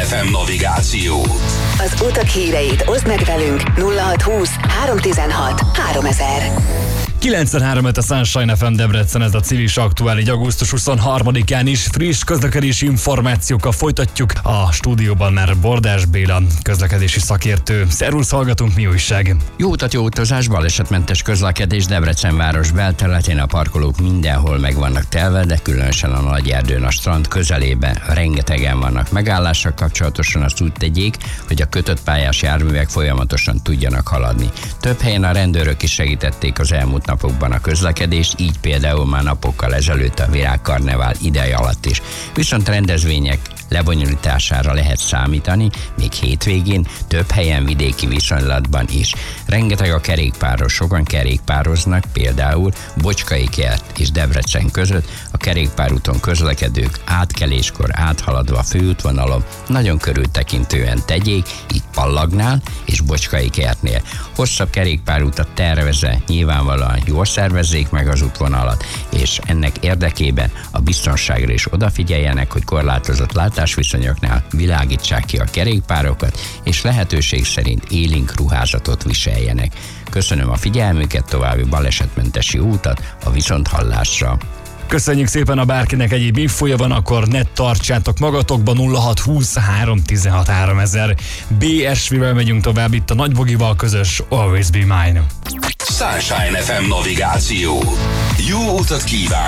FM navigáció. Az utak híreit oszd meg velünk 0620 316 3000. 93 a Sunshine FM Debrecen, ez a Civis aktuális augusztus 23-án is. Friss közlekedési információkkal folytatjuk. A stúdióban már Bordás Béla, közlekedési szakértő. Szervusz, hallgatunk, mi újság? Jó utat, jó utazás, balesetmentes közlekedés Debrecen város belterületén, a parkolók mindenhol meg vannak telve, de különösen a Nagyerdőn, a strand közelében rengetegen vannak. Megállással kapcsolatosan azt úgy tegyék, hogy a kötött pályás járművek folyamatosan tudjanak haladni. Több helyen a rendőrök is segítették az elmúlt napokban a közlekedést, így például már napokkal ezelőtt a Virágkarnevál ideje alatt is. Viszont rendezvények lebonyolítására lehet számítani, még hétvégén, több helyen vidéki viszonylatban is. Rengeteg a kerékpáros, sokan kerékpároznak, például Bocskai Kert és Debrecen között, a kerékpárúton közlekedők átkeléskor áthaladva a főútvonalon nagyon körültekintően tegyék, így Pallagnál és Bocskai Kertnél. Hosszabb kerékpárutat tervezve nyilvánvalóan jól szervezzék meg az útvonalat, és ennek érdekében a biztonságra is odafigyeljenek, hogy korlátozott látásviszonyoknál világítsák ki a kerékpárokat, és lehetőség szerint élénk ruházatot viseljenek. Köszönöm a figyelmüket, további balesetmentes jó utat, a viszonthallásra. Köszönjük szépen, a bárkinek egyéb infója van, akkor ne tartsátok magatokba. 0620 316 3000. BSV-vel megyünk tovább, itt a Nagybogival közös Always Be Mine. Sunshine FM navigáció. Jó utat kíván!